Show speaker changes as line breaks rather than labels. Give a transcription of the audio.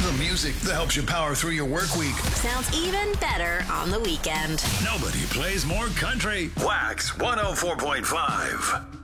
The music that helps you power through your work week.
Sounds even better on the weekend.
Nobody plays more country. Wax 104.5.